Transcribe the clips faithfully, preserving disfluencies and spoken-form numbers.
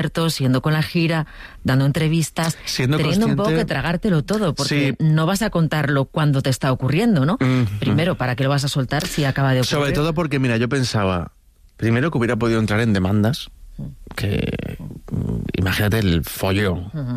conciertos, siguiendo con la gira, dando entrevistas, siendo teniendo consciente... un poco que tragártelo todo, porque sí. no vas a contarlo cuando te está ocurriendo, ¿no? Mm-hmm. Primero, ¿para qué lo vas a soltar si acaba de ocurrir? Sobre todo porque, mira, yo pensaba, primero que hubiera podido entrar en demandas, que imagínate el follón. Uh-huh.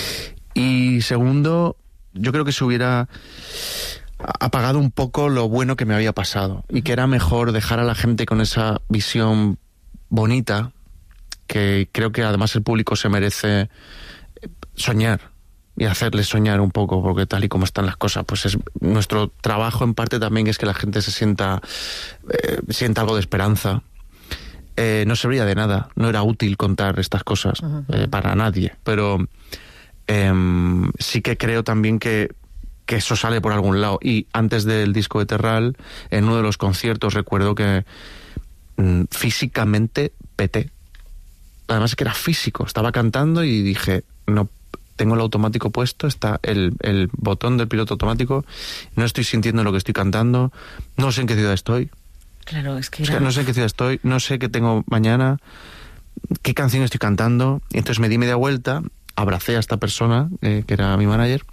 Y segundo, yo creo que se hubiera apagado un poco lo bueno que me había pasado, y que era mejor dejar a la gente con esa visión bonita, que creo que además el público se merece soñar y hacerles soñar un poco, porque tal y como están las cosas, pues es nuestro trabajo en parte también es que la gente se sienta eh, sienta algo de esperanza. Eh, no servía de nada, no era útil contar estas cosas uh-huh. eh, para nadie, pero eh, sí que creo también que, que eso sale por algún lado. Y antes del disco de Terral, en uno de los conciertos recuerdo que mm, físicamente peté. Además es que era físico, estaba cantando y dije, no, tengo el automático puesto, está el, el botón del piloto automático, no estoy sintiendo lo que estoy cantando, no sé en qué ciudad estoy. Claro, es que, era... o sea, no sé en qué ciudad estoy, no sé qué tengo mañana, qué canción estoy cantando. Y entonces me di media vuelta, abracé a esta persona, eh, que era mi manager,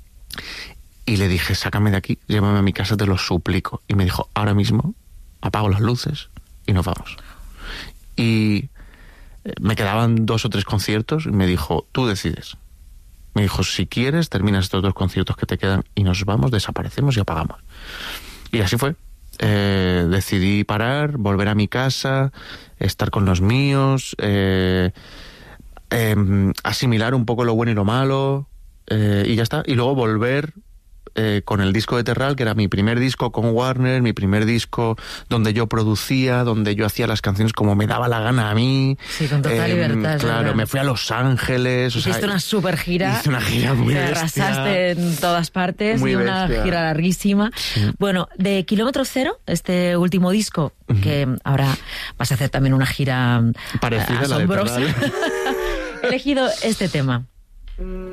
y le dije, sácame de aquí, llévame a mi casa, te lo suplico. Y me dijo, ahora mismo apago las luces y nos vamos. Y me quedaban dos o tres conciertos y me dijo, tú decides. Me dijo, si quieres, terminas estos dos conciertos que te quedan y nos vamos, desaparecemos y apagamos. Y así fue. Eh, decidí parar, volver a mi casa, estar con los míos, eh, eh, asimilar un poco lo bueno y lo malo, eh, y ya está. Y luego volver eh, con el disco de Terral, que era mi primer disco con Warner, mi primer disco donde yo producía, donde yo hacía las canciones como me daba la gana a mí. Sí, con total eh, libertad. Claro, ¿verdad? Me fui a Los Ángeles. Hiciste o sea, una super gira. Hice una gira muy bestia. Arrasaste en todas partes, muy y una bestia. Gira larguísima. Sí. Bueno, de Kilómetro Cero, este último disco, uh-huh. que ahora vas a hacer también una gira parecida asombrosa. A la de He elegido este tema.